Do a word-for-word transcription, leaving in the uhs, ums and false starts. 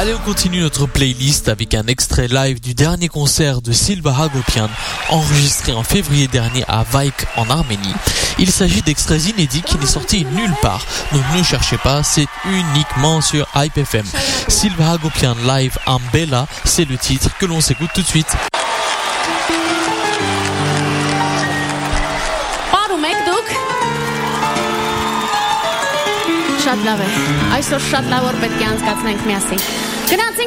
Allez, on continue notre playlist avec un extrait live du dernier concert de Silva Hagopian, enregistré en février dernier à Vaik en Arménie. Il s'agit d'extraits inédits qui n'est sorti nulle part, donc ne cherchez pas, c'est uniquement sur Hype F M. Silva Hagopian live en Bella, c'est le titre que l'on s'écoute tout de suite. Շատ լավ է։ Այսօր շատ լավ օր պետք է անցկացնենք միասին։ Գնացինք